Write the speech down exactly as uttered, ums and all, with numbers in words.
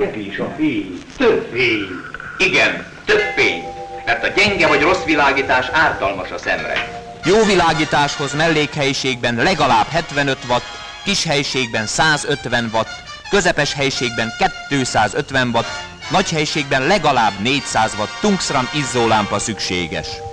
kevés a fény, több fény. Igen, több fény, mert a gyenge vagy rossz világítás ártalmas a szemre. Jó világításhoz mellékhelyiségben legalább hetvenöt watt, kis helyiségben százötven watt, közepes helyiségben kétszázötven watt, nagy helyiségben legalább négyszáz watt tungsztran izzólámpa szükséges.